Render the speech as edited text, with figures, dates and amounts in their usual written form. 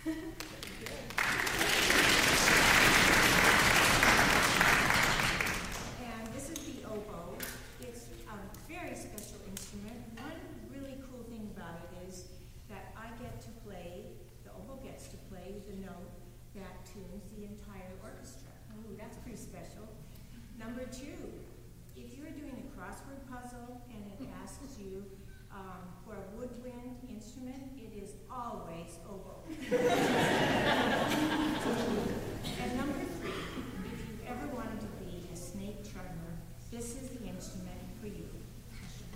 And this is the oboe. It's a very special instrument. One really cool thing about it is that I get to play, the oboe gets to play the note that tunes the entire orchestra. Ooh, that's pretty special. Number two, if you're doing a crossword puzzle and it asks you for a woodwind instrument,